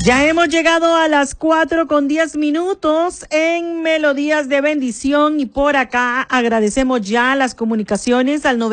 Ya hemos llegado a las 4:10 en Melodías de Bendición y por acá agradecemos ya las comunicaciones al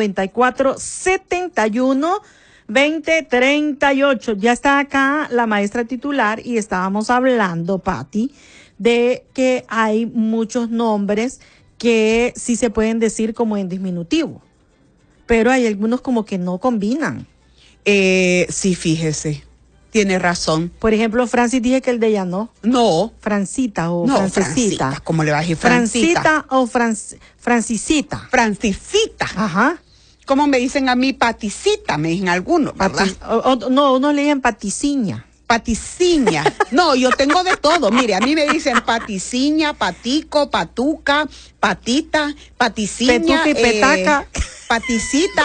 9471-2038. Ya está acá la maestra titular y estábamos hablando, Pati, de que hay muchos nombres que sí se pueden decir como en diminutivo, pero hay algunos como que no combinan. Sí, fíjese. Tiene razón. Por ejemplo, Francis, dije que el de ella no. No. Francita o No, Francesita. Francita. ¿Cómo le va a decir Francita? Francita o Francisita. Francisita. Ajá. ¿Cómo me dicen a mí? Paticita, me dicen algunos, ¿verdad? No, uno le dicen paticiña. Paticiña. No, yo tengo de todo. Mire, a mí me dicen paticiña, patico, patuca, patita, paticiña. Petuca y petaca. Paticita.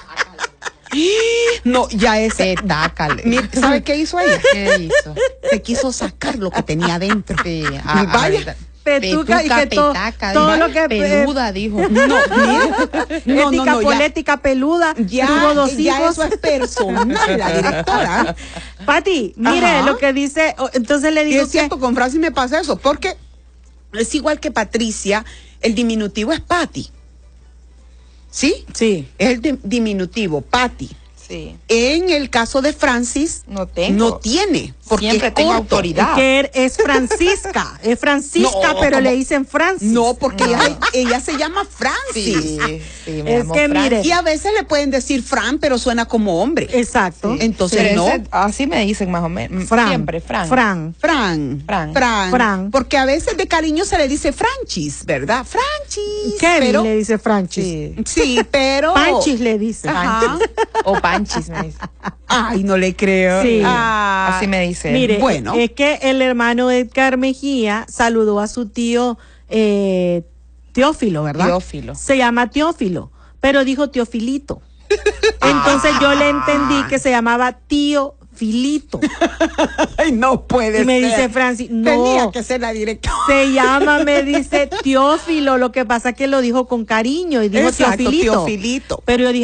No, ya es. Petácale. ¿Sabe qué hizo ella? ¿Qué hizo? Se quiso sacar lo que tenía adentro. Sí, vaya. Petuca y que petaca, todo lo que peluda, dijo. No, mire. Polética peluda. Ya, tuvo 2 ya hijos. eso es personal, la directora. Pati, mire Ajá. lo que dice. Entonces le Y digo es cierto, con Francis me pasa eso, porque es igual que Patricia, el diminutivo es Patti. ¿Sí? Sí. Es el diminutivo, Patti. Sí. En el caso de Francis, No tengo. no tiene, porque Siempre es tengo corto. autoridad. Es que es Francisca. Es Francisca, No, pero ¿cómo? le dicen Francis. No, porque No. ella se llama Francis. Sí, me Es llamo que Fran. mire. Y a veces le pueden decir Fran, pero suena como hombre. Exacto. Entonces Pero no. así me dicen más o menos. Fran. Siempre, Fran. Fran. Fran. Porque a veces de cariño se le dice Franchis, ¿verdad? Franchis. Kevin pero, le dice Franchis. Sí. sí, pero. Panchis le dice. Ajá. O Panchis me dicen. Ay, no le creo. Sí. Ah, Así me dicen. Mire, bueno. es que el hermano Edgar Mejía saludó a su tío Teófilo, ¿verdad? Teófilo. Se llama Teófilo, pero dijo Teofilito. Entonces yo le entendí que se llamaba Tío Filito. Ay, no puede Y me ser. dice Francis, no. Tenía que ser la directora. Se llama, me dice Teófilo, lo que pasa es que lo dijo con cariño y dijo Exacto, Teofilito. Teofilito. Pero yo dije,